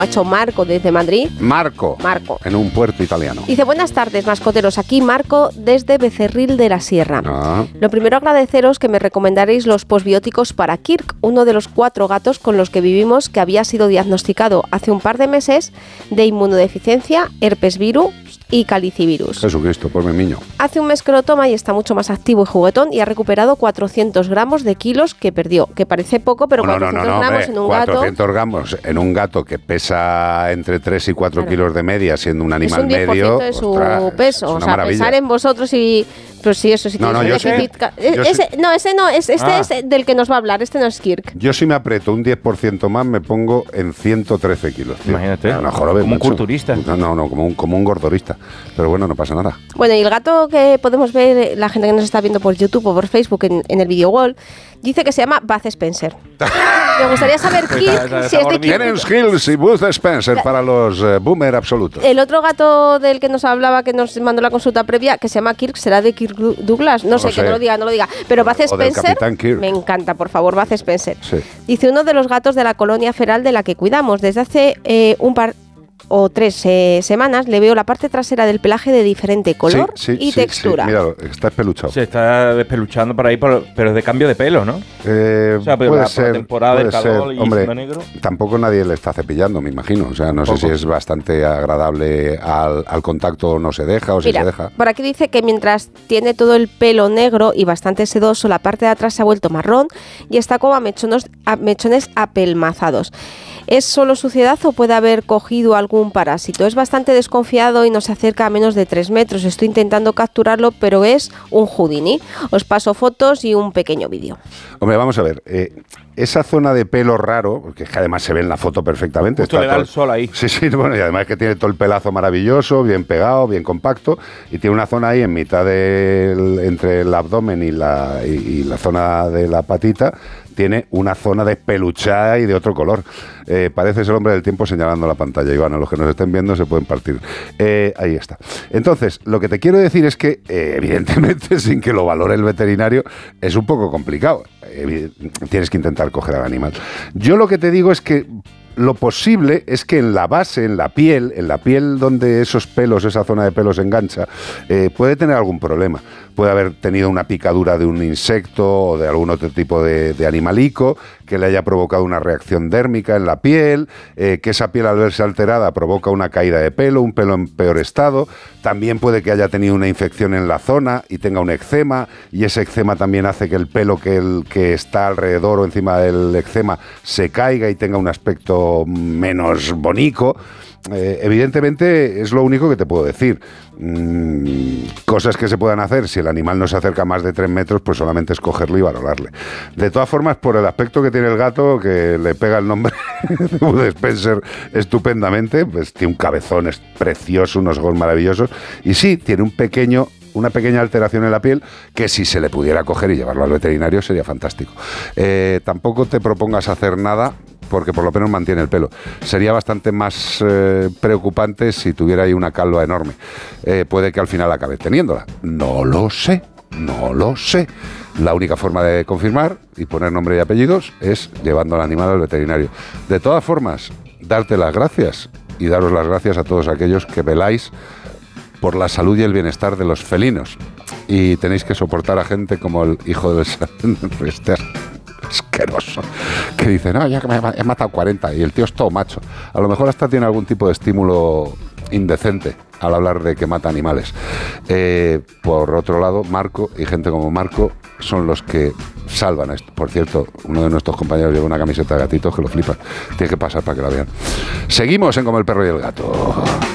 Ha hecho Marco desde Madrid. Marco. En un puerto italiano. Dice, buenas tardes, mascoteros. Aquí Marco desde Becerril de la Sierra. Lo primero, agradeceros que me recomendaréis los posbióticos para Kirk, uno de los 4 gatos con los que vivimos, que había sido diagnosticado hace un par de meses de inmunodeficiencia, herpes virus y calicivirus. Jesucristo, por mi niño. Hace un mes que lo toma y está mucho más activo y juguetón y ha recuperado 400 gramos de kilos que perdió, que parece poco, pero 400 gramos en un 400 gramos en un gato que pesa entre 3 y 4 kilos de media, siendo un animal medio. Es un 10% medio. de su peso. O sea, maravilla. Pensar en vosotros y... Pues sí, eso sí. Este es del que nos va a hablar, este no es Kirk. Yo si me aprieto un 10% más me pongo en 113 kilos. Tío. Imagínate, como un culturista. No, como un gordorista. Pero bueno, no pasa nada. Bueno, y el gato que podemos ver, la gente que nos está viendo por YouTube o por Facebook en el video wall, dice que se llama Bud Spencer. Me gustaría saber, Kirk, si es de Kirk. Terence Hills y Bud Spencer para los boomer absolutos. El otro gato del que nos hablaba, que nos mandó la consulta previa, que se llama Kirk, ¿será de Kirk Douglas? No sé, que no lo diga. Pero Bud Spencer, me encanta, por favor, Bud Spencer. Sí. Dice, uno de los gatos de la colonia feral de la que cuidamos. Desde hace un par o 3 semanas le veo la parte trasera del pelaje de diferente color y textura. Sí, míralo, está espeluchado. Se está despeluchando por ahí, pero es de cambio de pelo, ¿no? O sea, puede ser, la temporada del calor y hombre, negro. Tampoco nadie le está cepillando, me imagino. O sea, no sé si es bastante agradable al contacto o no se deja o si se deja. Por aquí dice que mientras tiene todo el pelo negro y bastante sedoso, la parte de atrás se ha vuelto marrón y está como a mechones apelmazados. ¿Es solo suciedad o puede haber cogido algún parásito? Es bastante desconfiado y no se acerca a menos de 3 metros. Estoy intentando capturarlo, pero es un Houdini. Os paso fotos y un pequeño vídeo. Hombre, vamos a ver. Esa zona de pelo raro, porque es que además se ve en la foto perfectamente. Justo le da el sol ahí. Sí, bueno, y además que tiene todo el pelazo maravilloso, bien pegado, bien compacto, y tiene una zona ahí en mitad entre el abdomen y la zona de la patita, tiene una zona despeluchada y de otro color. Parece el hombre del tiempo señalando la pantalla. Iván, a los que nos estén viendo se pueden partir. Ahí está. Entonces, lo que te quiero decir es que, evidentemente, sin que lo valore el veterinario, es un poco complicado. Tienes que intentar coger al animal. Yo lo que te digo es que lo posible es que en la base, en la piel donde esos pelos, esa zona de pelos engancha, puede tener algún problema. Puede haber tenido una picadura de un insecto o de algún otro tipo de animalico que le haya provocado una reacción dérmica en la piel, que esa piel al verse alterada provoca una caída de pelo, un pelo en peor estado. También puede que haya tenido una infección en la zona y tenga un eczema, y ese eczema también hace que el pelo que está alrededor o encima del eczema se caiga y tenga un aspecto menos bonito. Evidentemente es lo único que te puedo decir. Cosas que se puedan hacer, si el animal no se acerca más de 3 metros, pues solamente es cogerlo y valorarle. De todas formas, por el aspecto que tiene el gato, que le pega el nombre de Bud Spencer estupendamente, pues tiene un cabezón, es precioso, unos ojos maravillosos, y sí, tiene una pequeña alteración en la piel que si se le pudiera coger y llevarlo al veterinario sería fantástico. Tampoco te propongas hacer nada, porque por lo menos mantiene el pelo. Sería bastante más preocupante si tuviera ahí una calva enorme. Puede que al final acabe teniéndola. No lo sé. La única forma de confirmar y poner nombre y apellidos es llevando al animal al veterinario. De todas formas, darte las gracias y daros las gracias a todos aquellos que veláis por la salud y el bienestar de los felinos. Y tenéis que soportar a gente como el hijo del asqueroso, que dice, no, ya que me he matado 40 y el tío es todo macho. A lo mejor hasta tiene algún tipo de estímulo indecente al hablar de que mata animales. Por otro lado, Marco y gente como Marco son los que salvan esto. Por cierto, uno de nuestros compañeros lleva una camiseta de gatitos que lo flipan. Tiene que pasar para que la vean. Seguimos en Como el perro y el gato.